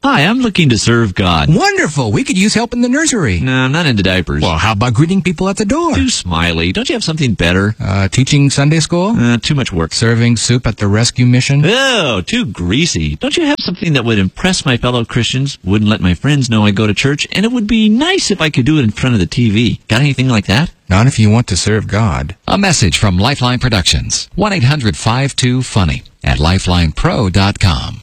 Hi, I'm looking to serve God. Wonderful. We could use help in the nursery. No, I'm not into diapers. Well, how about greeting people at the door? Too smiley. Don't you have something better? Teaching Sunday school? Too much work. Serving soup at the rescue mission? Oh, too greasy. Don't you have something that would impress my fellow Christians, wouldn't let my friends know I go to church, and it would be nice if I could do it in front of the TV? Got anything like that? Not if you want to serve God. A message from Lifeline Productions. 1-800-52-FUNNY at lifelinepro.com.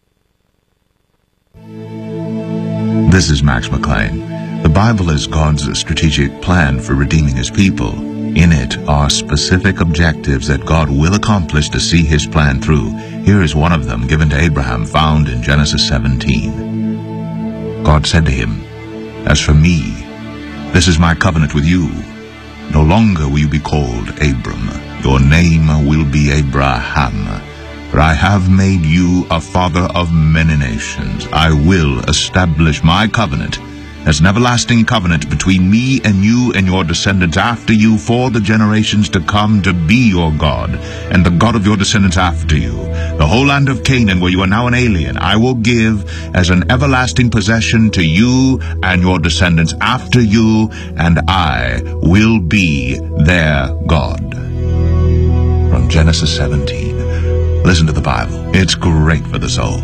This is Max McLean. The Bible is God's strategic plan for redeeming His people. In it are specific objectives that God will accomplish to see His plan through. Here is one of them given to Abraham, found in Genesis 17. God said to him, "As for me, this is my covenant with you. No longer will you be called Abram. Your name will be Abraham. For I have made you a father of many nations. I will establish my covenant as an everlasting covenant between me and you and your descendants after you for the generations to come, to be your God and the God of your descendants after you. The whole land of Canaan, where you are now an alien, I will give as an everlasting possession to you and your descendants after you, and I will be their God." From Genesis 17. Listen to the Bible. It's great for the soul.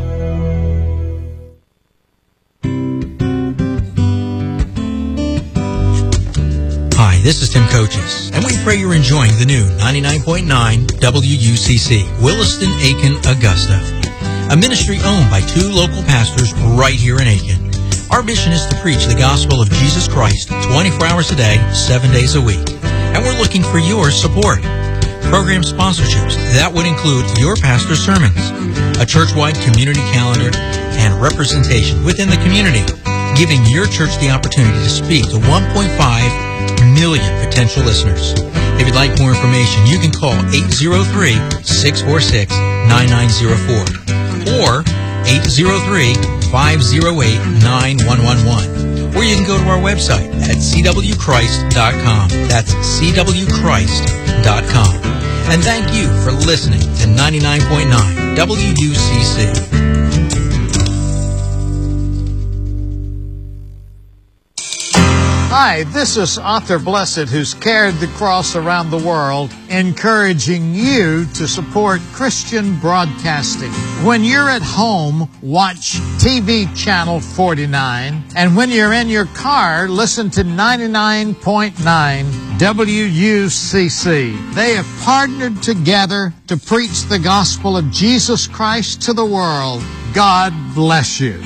Hi, this is Tim Coaches, and we pray you're enjoying the new 99.9 WUCC, Williston, Aiken, Augusta, a ministry owned by two local pastors right here in Aiken. Our mission is to preach the gospel of Jesus Christ 24 hours a day, 7 days a week, and we're looking for your support. Program sponsorships, that would include your pastor's sermons, a church-wide community calendar, and representation within the community, giving your church the opportunity to speak to 1.5 million potential listeners. If you'd like more information, you can call 803-646-9904 or 803-508-9111. Or you can go to our website at cwchrist.com. That's cwchrist.com. And thank you for listening to 99.9 WUCC. Hi, this is Arthur Blessed, who's carried the cross around the world, encouraging you to support Christian broadcasting. When you're at home, watch TV Channel 49, and when you're in your car, listen to 99.9 WUCC. They have partnered together to preach the gospel of Jesus Christ to the world. God bless you.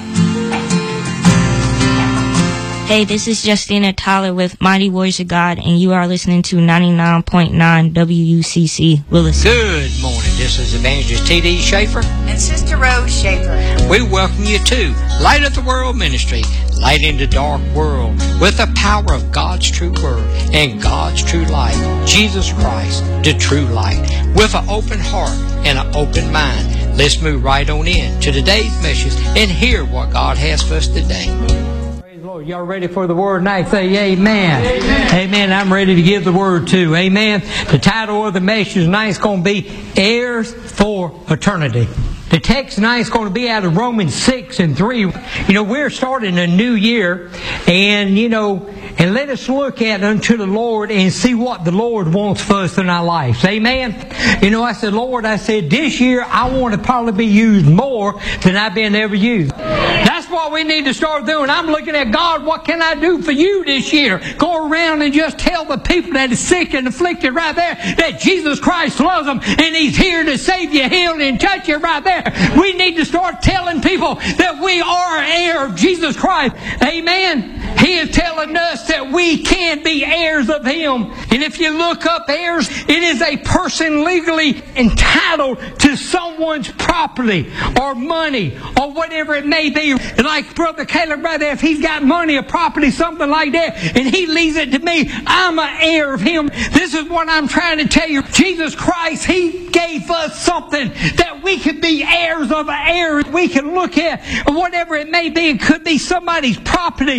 Hey, this is Justina Tyler with Mighty Warriors of God, and you are listening to 99.9 WUCC Williston. Good morning. This is Evangelist T.D. Schaefer and Sister Rose Schaefer. We welcome you to Light of the World Ministry, lighting the dark world with the power of God's true word and God's true light, Jesus Christ, the true light. With an open heart and an open mind, let's move right on in to today's message and hear what God has for us today. Lord, y'all ready for the word tonight? Say amen. Amen. Amen. I'm ready to give the word too. Amen. The title of the message tonight is going to be Heirs for Eternity. The text tonight is going to be out of Romans 6:3. We're starting a new year, and let us look at unto the Lord and see what the Lord wants for us in our lives. Amen. I said, Lord, this year I want to probably be used more than I've been ever used. That's what we need to start doing. I'm looking at God, what can I do for you this year? Go around and just tell the people that are sick and afflicted right there that Jesus Christ loves them and He's here to save you, heal, and touch you right there. We need to start telling people that we are an heir of Jesus Christ. Amen. He is telling us that we can be heirs of Him. And if you look up heirs, it is a person legally entitled to someone's property or money or whatever it may be. Like Brother Caleb right there, if he's got money or property, something like that, and he leaves it to me, I'm an heir of him. This is what I'm trying to tell you. Jesus Christ, He gave us something that we could be heirs of an heir. We can look at whatever it may be. It could be somebody's property. It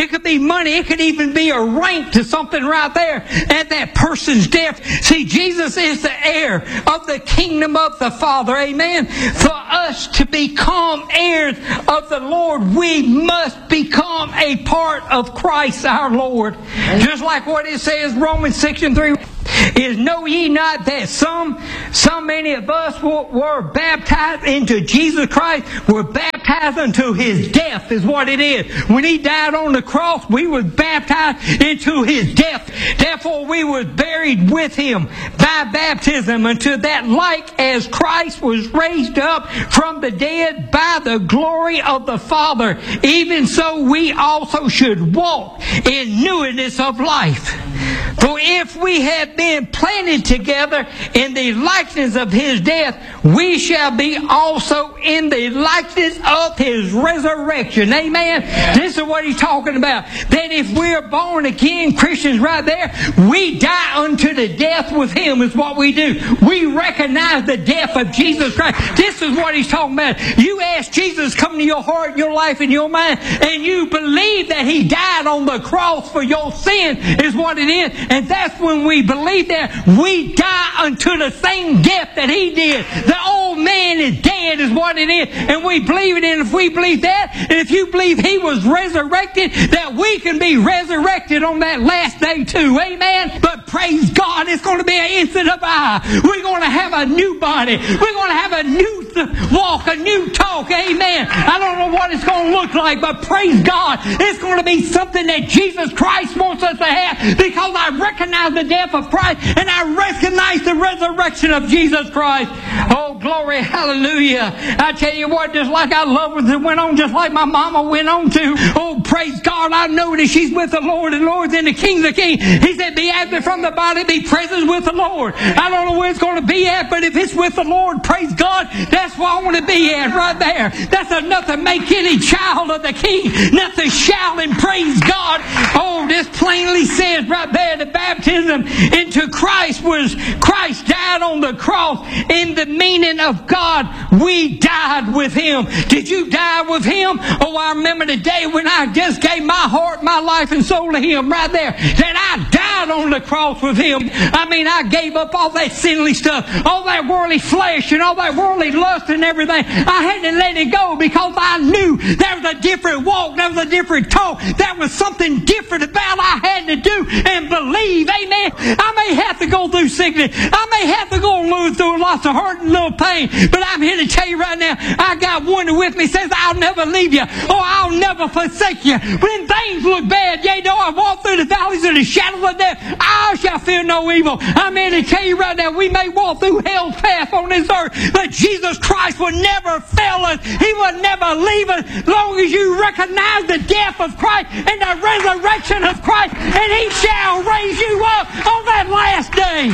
It could be money. It could even be a rank to something right there at that person's death. See, Jesus is the heir of the kingdom of the Father. Amen. For us to become heirs of the Lord, we must become a part of Christ our Lord. Just like what it says, Romans 6:3. Is know ye not that so many of us were baptized into Jesus Christ, were baptized unto His death, is what it is. When He died on the cross, we were baptized into His death. Therefore we were buried with Him by baptism unto that like as Christ was raised up from the dead by the glory of the Father, even so we also should walk in newness of life. For if we have been planted together in the likeness of His death, we shall be also in the likeness of His resurrection. Amen. This is what He's talking about. That if we're born again Christians right there, we die unto the death with Him is what we do. We recognize the death of Jesus Christ. This is what He's talking about. You ask Jesus come to your heart, your life, and your mind, and you believe that He died on the cross for your sin is what it is. And that's when we believe that we die unto the same death that He did. The old man is dead is what it is. And we believe it. And if we believe that, and if you believe He was resurrected, that we can be resurrected on that last day too. Amen. But praise God, it's going to be an instant of eye. We're going to have a new body. We're going to have a new walk, a new talk. Amen. I don't know what it's going to look like, but praise God, it's going to be something that Jesus Christ wants us to have, because I recognize the death of Christ and I recognize the resurrection of Jesus Christ. Oh, glory, hallelujah. I tell you what, just like I love her that went on, just like my mama went on to. Oh, praise God, I know that she's with the Lord and Lords and the King of Kings. He said, be absent from the body, be present with the Lord. I don't know where it's going to be at, but if it's with the Lord, praise God, that's where I want to be at right there. That's enough to make any child of the King nothing shout and praise God. Oh, this plainly says right there, the baptism into Christ was Christ died on the cross. In the meaning of God, we died with Him. Did you die with Him? Oh, I remember the day when I just gave my heart, my life, and soul to Him right there. That I died on the cross with Him. I mean, I gave up all that sinly stuff, all that worldly flesh, and all that worldly lust and everything. I had to let it go because I knew there was a different walk, there was a different talk, there was something different about I had to do and believe. Amen. I may have to go through sickness. I may have to go through lots of hurt and little pain. But I'm here to tell you right now, I got one that with me says, I'll never leave you, or I'll never forsake you. When things look bad, yea, though I walk through the valleys of the shadows of death, I shall fear no evil. I'm here to tell you right now, we may walk through hell's path on this earth, but Jesus Christ will never fail us. He will never leave us as long as you recognize the death of Christ and the resurrection of Christ, and He shall raise you up on that last day.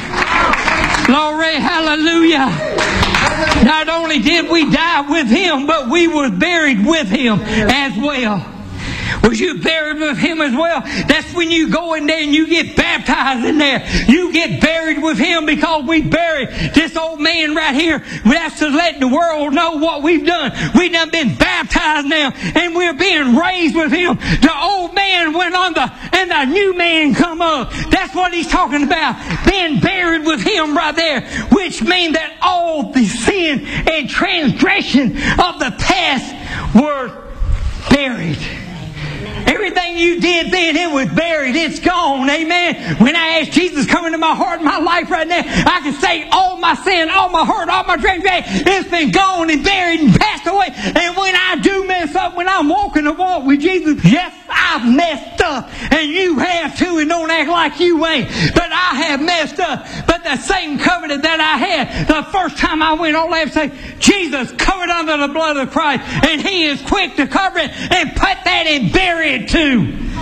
Glory, hallelujah. Not only did we die with Him, but we were buried with Him as well. Was you buried with Him as well? That's when you go in there and you get baptized in there. You get buried with Him because we buried this old man right here. That's to let the world know what we've done. We done been baptized now, and we're being raised with Him. The old man went under and the new man come up. That's what He's talking about. Being buried with Him right there, which means that all the sin and transgression of the past were buried. Everything you did then, it was buried. It's gone. Amen. When I ask Jesus come into my heart and my life right now, I can say all my sin, all my hurt, all my transgression, it's been gone and buried and passed away. And when I do mess up, when I'm walking the walk with Jesus, yes, I've messed up. And you have too, and don't act like you ain't. But I have messed up. But the same covenant that I had the first time I went on there and say, Jesus covered under the blood of Christ, and He is quick to cover it and put that and bury it too.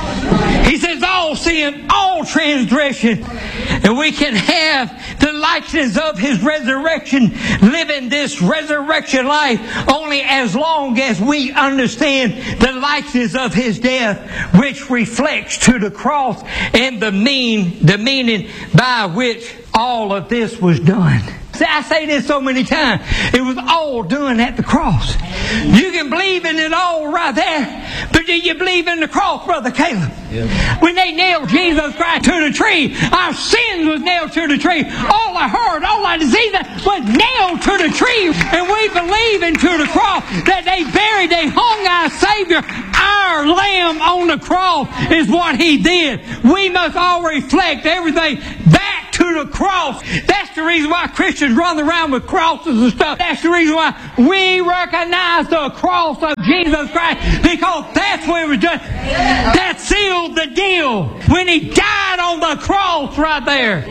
He says all sin, all transgression, and we can have the likeness of His resurrection, living this resurrection life only as long as we understand the likeness of His death, which reflects to the cross and the meaning by which all of this was done. See, I say this so many times. It was all done at the cross. You can believe in it all right there, but But do you believe in the cross, Brother Caleb? Yeah. When they nailed Jesus Christ to the tree, our sins was nailed to the tree. All our hurt, all our disease was nailed to the tree. And we believe into the cross that they buried, they hung our Savior. Our Lamb on the cross is what He did. We must all reflect everything back to the cross. That's the reason why Christians run around with crosses and stuff. That's the reason why we recognize the cross of Jesus Christ, because that's where it was done. That sealed the deal when He died on the cross right there.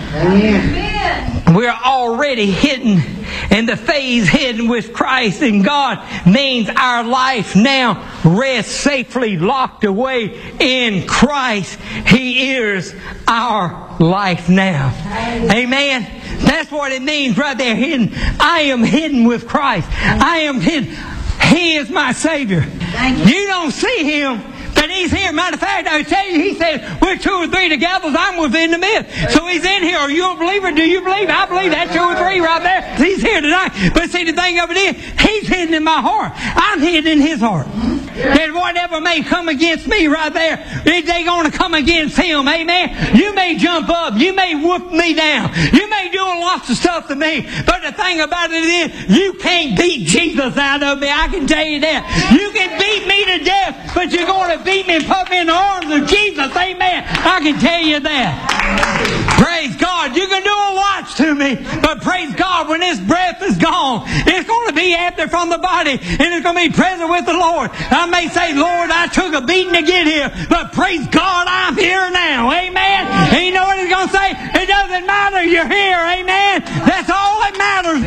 Amen. We're already hidden, and the phase hidden with Christ in God means our life now rests safely locked away in Christ. He is our life now. Amen. That's what it means right there. Hidden. I am hidden with Christ. I am hidden. He is my Savior. You don't see Him, but He's here. Matter of fact, I tell you, He said, "We're 2 or 3 together, I'm within the midst." So He's in here. Are you a believer? Do you believe? I believe that 2 or 3 right there. He's here tonight. But see, the thing of it is, He's hidden in my heart. I'm hidden in His heart. And whatever may come against me right there, they're going to come against Him. Amen. You may jump up. You may whoop me down. You may do lots of stuff to me. But the thing about it is, you can't beat Jesus out of me. I can tell you that. You can beat me to death, but you're going to beat me and put me in the arms of Jesus. Amen. I can tell you that. Praise God. You can do a lot to me, but praise God, when this breath is gone, it's going to be absent from the body, and it's going to be present with the Lord. I may say, "Lord, I took a beating to get here," but praise God, I'm here now. Amen. And you know what He's going to say? It doesn't matter. You're here. Amen. That's all that matters.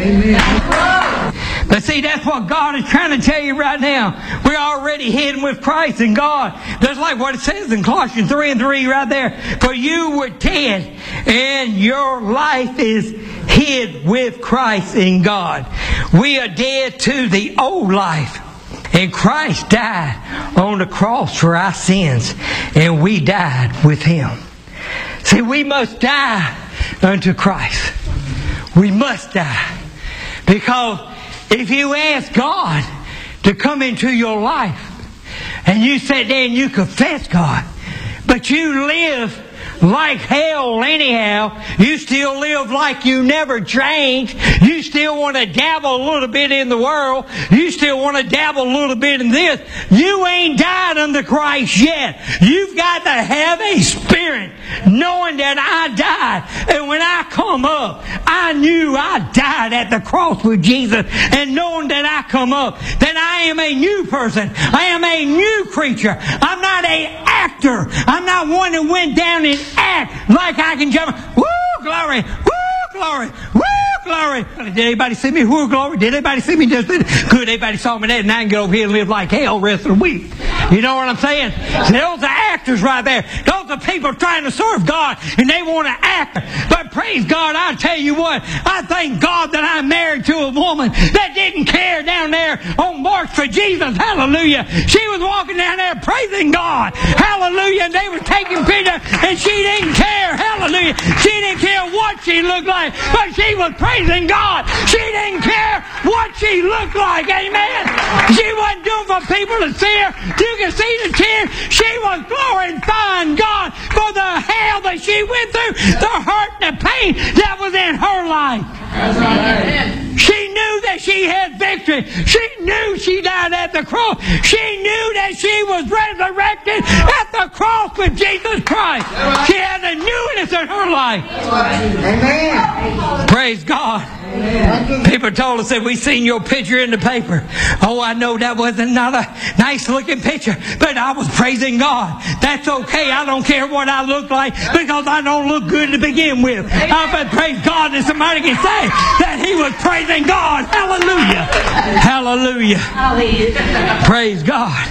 Amen. But see, that's what God is trying to tell you right now. We're already hidden with Christ in God. Just like what it says in Colossians 3:3 right there. For you were dead, and your life is hid with Christ in God. We are dead to the old life. And Christ died on the cross for our sins, and we died with Him. See, we must die unto Christ. We must die. Because if you ask God to come into your life, and you sit there and you confess God, but you live like hell anyhow, you still live like you never changed, you still want to dabble a little bit in the world, you still want to dabble a little bit in this, you ain't died unto Christ yet. You've got to have a spirit knowing that I died, and when I come up, I knew I died at the cross with Jesus, and knowing that I come up, that I am a new person, I am a new creature. I'm not an actor. I'm not one that went down and act like I can jump. Woo, glory! Woo, glory! Woo, glory! Did anybody see me? Woo, glory! Did anybody see me? Just good. Everybody saw me that, and I can get over here and live like hell the rest of the week. You know what I'm saying? Those are actors right there. Those are people trying to serve God, and they want to act. But praise God, I tell you what, I thank God that I'm married to a woman that didn't care down there on March for Jesus. Hallelujah. She was walking down there praising God. Hallelujah. And they were taking pictures, and she didn't care. Hallelujah. She didn't care what she looked like, but she was praising God. She didn't care what she looked like. Amen. She wasn't doing for people to see her. You can see the tears. She was glorifying God for the hell that she went through, the hurt and the pain that was in her life. She knew that she had victory. She knew she died at the cross. She knew that she was resurrected at the cross with Jesus Christ. She had a newness in her life. Amen. Praise God. People told us that we seen your picture in the paper. Oh, I know that wasn't not a nice looking picture, but I was praising God. That's okay. I don't care what I look like, because I don't look good to begin with. But praise God that somebody can say that he was praising God. Hallelujah. Hallelujah. Praise God.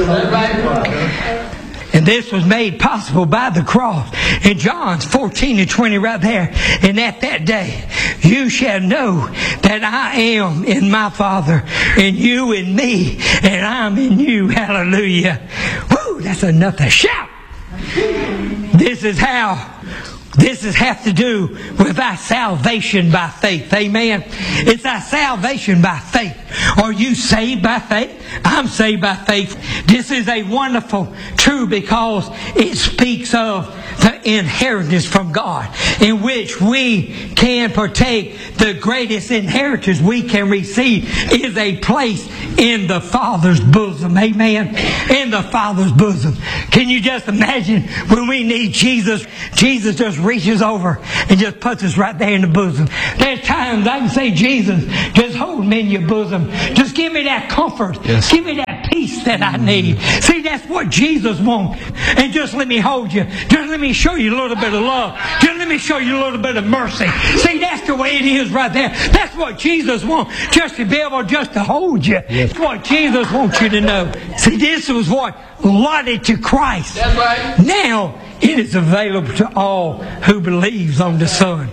And this was made possible by the cross. In John 14:20 right there. And at that day, you shall know that I am in my Father, and you in me, and I'm in you. Hallelujah. Woo, that's enough to shout. This is how This has to do with our salvation by faith. Amen. It's our salvation by faith. Are you saved by faith? I'm saved by faith. This is a wonderful truth because it speaks of the inheritance from God, in which we can partake. The greatest inheritance we can receive is a place in the Father's bosom. Amen. In the Father's bosom. Can you just imagine when we need Jesus? Jesus just reaches over and just puts us right there in the bosom. There's times I can say, Jesus, just hold me in your bosom. Just give me that comfort. Yes. Give me that peace that I need. See, that's what Jesus wants. And just let me hold you. Just let me show you a little bit of love. Just let me show you a little bit of mercy. See, that's the way it is right there. That's what Jesus wants. Just to be able just to hold you. Yes. That's what Jesus wants you to know. See, this was what allotted to Christ. That's right. Now, it is available to all who believes on the Son.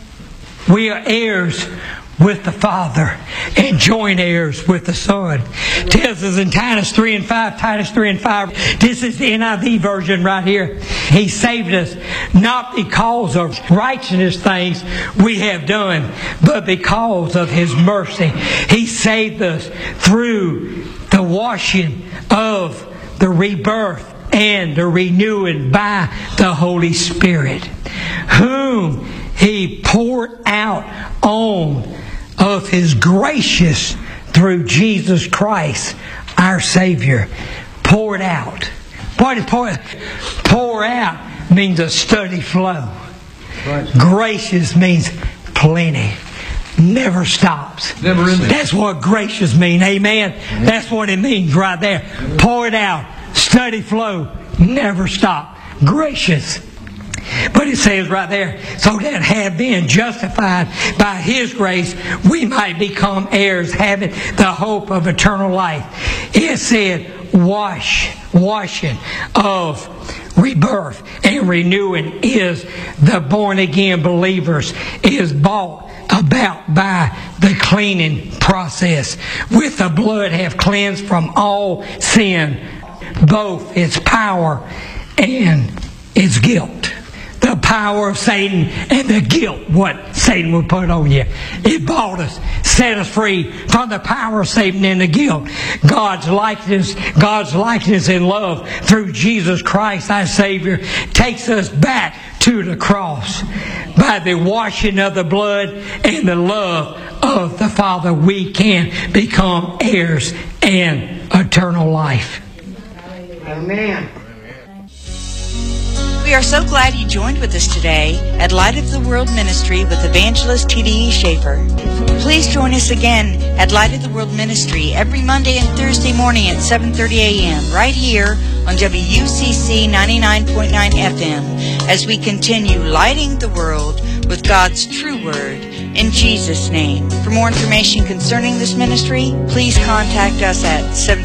We are heirs with the Father and joint heirs with the Son. It tells us in Titus 3 and 5, Titus 3 and 5, this is the NIV version right here. He saved us not because of righteousness things we have done, but because of His mercy. He saved us through the washing of the rebirth and the renewing by the Holy Spirit, whom He poured out on of His gracious through Jesus Christ, our Savior. Poured out. What is pour out? Pour out means a steady flow. Right. Gracious means plenty. Never stops. Never ending. That's what gracious means. Amen. Mm-hmm. That's what it means right there. Mm-hmm. Pour it out. Steady flow. Never stop. Gracious. But it says right there, so that have been justified by His grace, we might become heirs, having the hope of eternal life. It said, washing of rebirth and renewing is the born again believers is bought about by the cleaning process. With the blood have cleansed from all sin, both its power and its guilt. The power of Satan and the guilt what Satan would put on you. It bought us, set us free from the power of Satan and the guilt. God's likeness and love through Jesus Christ, our Savior, takes us back to the cross. By the washing of the blood and the love of the Father, we can become heirs and eternal life. Amen. We are so glad you joined with us today at Light of the World Ministry with Evangelist T.D.E. Schaefer. Please join us again at Light of the World Ministry every Monday and Thursday morning at 7:30 a.m. right here on WUCC 99.9 FM as we continue lighting the world with God's true word in Jesus' name. For more information concerning this ministry, please contact us at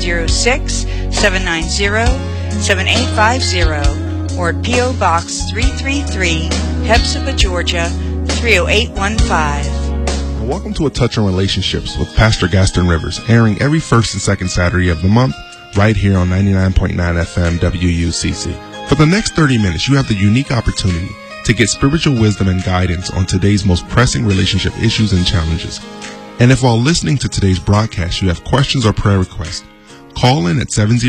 706-790-7850 or at P.O. Box 333, Hepzibah, Georgia 30815. Welcome to A Touch on Relationships with Pastor Gaston Rivers, airing every first and second Saturday of the month, right here on 99.9 FM WUCC. For the next 30 minutes, you have the unique opportunity to get spiritual wisdom and guidance on today's most pressing relationship issues and challenges. And if while listening to today's broadcast you have questions or prayer requests, call in at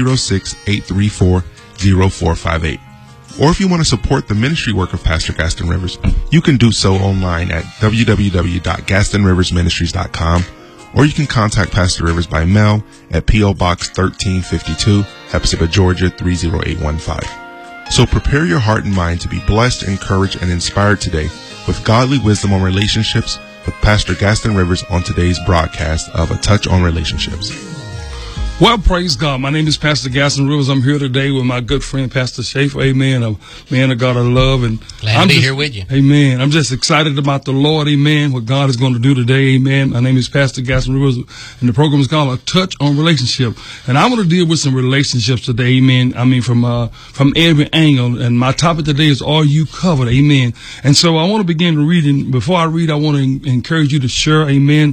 706-834-0458. Or if you want to support the ministry work of Pastor Gaston Rivers, you can do so online at www.gastonriversministries.com, or you can contact Pastor Rivers by mail at P.O. Box 1352, Hepzibah, Georgia 30815. So prepare your heart and mind to be blessed, encouraged, and inspired today with godly wisdom on relationships with Pastor Gaston Rivers on today's broadcast of A Touch on Relationships. Well, praise God. My name is Pastor Gaston Rivers. I'm here today with my good friend, Pastor Schaefer. Amen. A man of God I love. And glad to be here with you. Amen. I'm just excited about the Lord. Amen. What God is going to do today. Amen. My name is Pastor Gaston Rivers, and the program is called A Touch on Relationship. And I want to deal with some relationships today. Amen. I mean, from every angle. And my topic today is, are you covered? Amen. And so I want to begin reading. Before I read, I want to encourage you to share. Amen.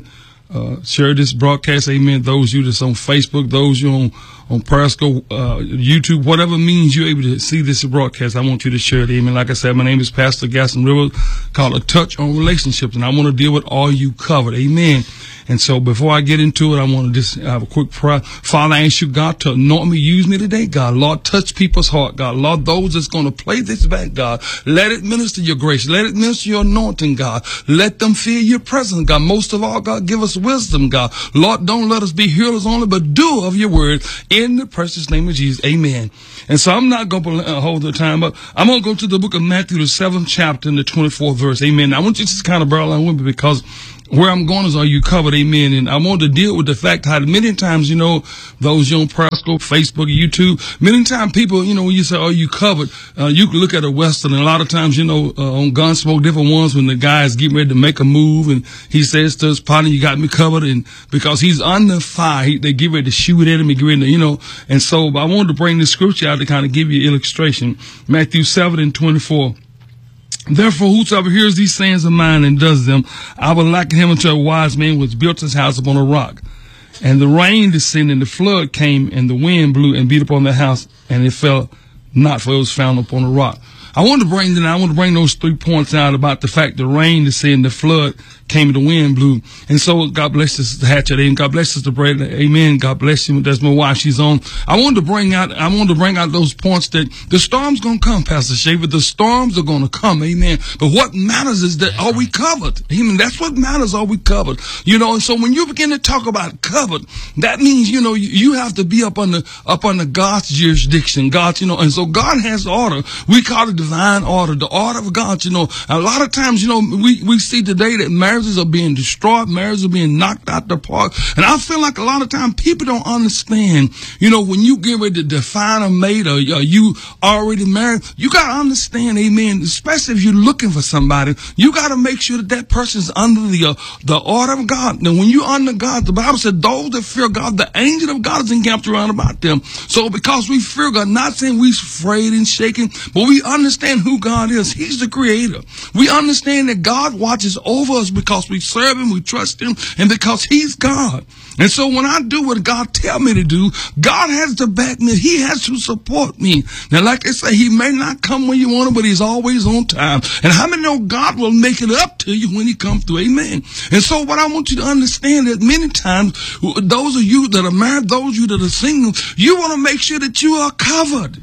share this broadcast. Amen. Those you that's on Facebook, those you on Periscope, YouTube, whatever means you're able to see this broadcast, I want you to share it. Amen. Like I said, my name is Pastor Gaston Rivers, called A Touch on Relationships, and I want to deal with all you covered. Amen. And so before I get into it, I want to just have a quick prayer. Father, I ask you, God, to anoint me, use me today, God. Lord, touch people's heart, God. Lord, those that's going to play this back, God, let it minister your grace. Let it minister your anointing, God. Let them feel your presence, God. Most of all, God, give us wisdom, God. Lord, don't let us be hearers only, but doers of your word. In the precious name of Jesus, amen. And so I'm not going to hold the time up. I'm going to go to the book of Matthew, the 7th chapter and the 24th verse, amen. I want you to just kind of bear along with me, because where I'm going is all you covered, amen. And I want to deal with the fact how many times, those on Periscope, Facebook, YouTube, many times people, when you say, oh, you covered, you can look at a Western, and a lot of times, on Gunsmoke, different ones, when the guy is getting ready to make a move and he says to his partner, you got me covered, and because he's under fire, they get ready to shoot at him and get ready to, and so I wanted to bring this scripture out to kind of give you an illustration. Matthew 7 and 24. Therefore, whosoever hears these sayings of mine and does them, I will liken him unto a wise man which built his house upon a rock. And the rain descended, and the flood came, and the wind blew and beat upon the house, and it fell not, for it was found upon a rock. I want to bring those 3 points out about the fact the rain descended, the flood came, the wind blew. And so God bless Sister Hatchet, and God bless Sister Brad, amen. God bless you. That's my wife, she's on. I want to bring out those points that the storm's going to come, Pastor Schaefer. The storms are going to come, amen. But what matters is that are we covered? Amen. That's what matters, are we covered? And so when you begin to talk about covered, that means, you have to be up under God's jurisdiction, God's, and so God has order. We call it divine order, the order of God, A lot of times, we see today that marriages are being destroyed, marriages are being knocked out the park. And I feel like a lot of times people don't understand, when you get ready to define a mate or you already married, you got to understand, amen, especially if you're looking for somebody, you got to make sure that person's under the order of God. Now, when you're under God, the Bible said, those that fear God, the angel of God is encamped around about them. So because we fear God, not saying we're afraid and shaking, but we understand who God is. He's the creator. We understand that God watches over us because we serve him, we trust him, and because he's God. And so when I do what God tells me to do, God has to back me. He has to support me. Now, like I say, he may not come when you want him, but he's always on time. And how many know God will make it up to you when he comes through? Amen. And so what I want you to understand that many times, those of you that are married, those of you that are single, you want to make sure that you are covered.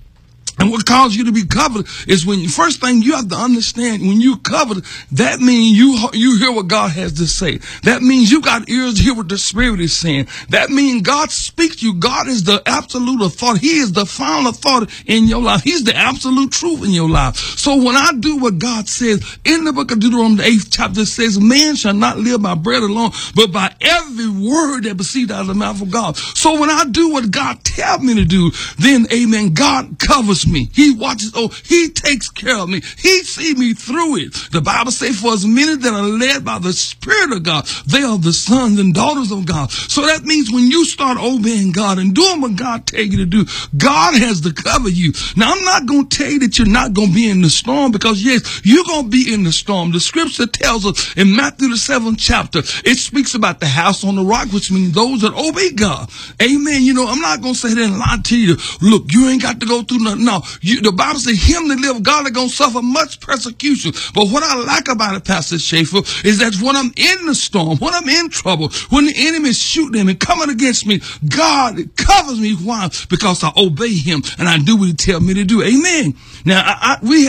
And what causes you to be covered is first thing you have to understand, when you're covered, that means you hear what God has to say. That means you got ears to hear what the Spirit is saying. That means God speaks to you. God is the absolute authority. He is the final authority in your life. He's the absolute truth in your life. So when I do what God says, in the book of Deuteronomy, the 8th chapter, it says, man shall not live by bread alone, but by every word that proceeds out of the mouth of God. So when I do what God tells me to do, then, amen, God covers me. He watches, he takes care of me. He sees me through it. The Bible says, for as many that are led by the Spirit of God, they are the sons and daughters of God. So that means when you start obeying God and doing what God tells you to do, God has to cover you. Now, I'm not going to tell you that you're not going to be in the storm, because yes, you're going to be in the storm. The scripture tells us in Matthew the 7th chapter, it speaks about the house on the rock, which means those that obey God. Amen. I'm not going to say that and lie to you. Look, you ain't got to go through nothing. No, the Bible says him that live God are going to suffer much persecution. But what I like about it, Pastor Schaefer, is that when I'm in the storm, when I'm in trouble, when the enemy is shooting him and coming against me, God covers me. Why? Because I obey him and I do what he tells me to do. Amen. Now, we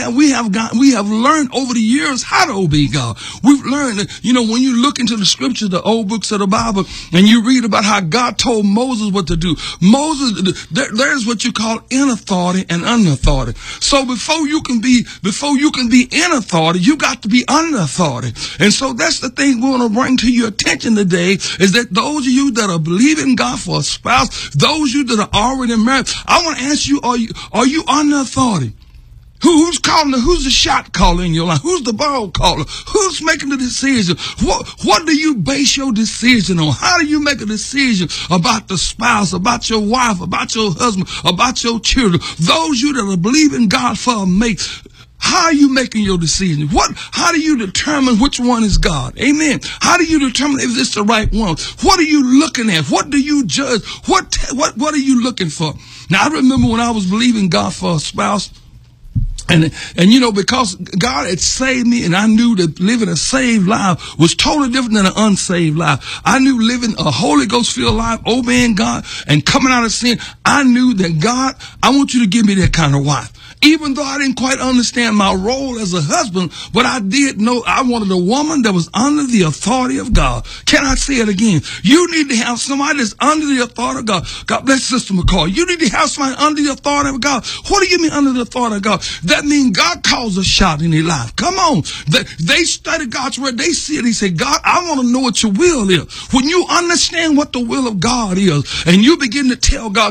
have learned over the years how to obey God. We've learned that, when you look into the scriptures, the old books of the Bible, and you read about how God told Moses what to do. Moses, there's what you call in authority and under authority. So before you can be in authority, you got to be under authority. And so that's the thing we want to bring to your attention today, is that those of you that are believing God for a spouse, those of you that are already married, I want to ask you, are you under authority? Who's the shot caller in your life? Who's the ball caller? Who's making the decision? What do you base your decision on? How do you make a decision about the spouse, about your wife, about your husband, about your children? Those of you that are believing God for a mate, How are you making your decision? How do you determine which one is God? Amen. How do you determine if it's the right one? What are you looking at? What do you judge? What are you looking for? Now, I remember when I was believing God for a spouse, and because God had saved me, and I knew that living a saved life was totally different than an unsaved life. I knew living a Holy Ghost-filled life, obeying God, and coming out of sin, I knew that God, I want you to give me that kind of wife. Even though I didn't quite understand my role as a husband, but I did know I wanted a woman that was under the authority of God. Can I say it again? You need to have somebody that's under the authority of God. God bless Sister McCoy. You need to have somebody under the authority of God. What do you mean under the authority of God? That means God calls a shot in their life. Come on. They study God's word. They see it. He said, God, I want to know what your will is. When you understand what the will of God is, and you begin to tell God,